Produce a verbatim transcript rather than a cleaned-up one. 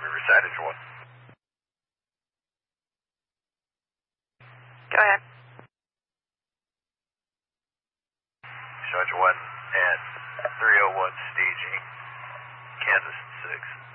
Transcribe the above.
Riverside Engine one. Go ahead. Engine one at three oh one staging, Kansas six.